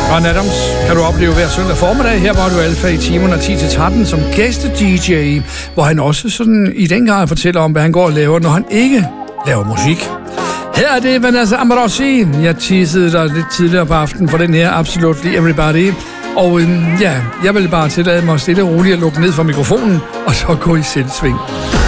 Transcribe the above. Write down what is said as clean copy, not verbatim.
Bryan Adams kan du opleve hver søndag formiddag. Her var du Alfa i timerne 10-13 som gæste-DJ, hvor han også sådan i den grad fortæller om, hvad han går og laver, når han ikke laver musik. Her er det Vanessa Ambrossi. Jeg teasede dig lidt tidligere på aftenen for den her Absolutely Everybody. Og jeg vil bare tillade mig stille og roligt at lukke ned for mikrofonen, og så gå i selvsving.